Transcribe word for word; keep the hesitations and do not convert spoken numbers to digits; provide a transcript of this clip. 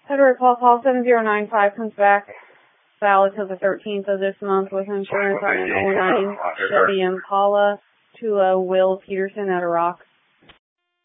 Federal call call seven zero nine five comes back valid till the thirteenth of this month with insurance on an oh nine Chevy Impala to uh, Will Peterson at a rock.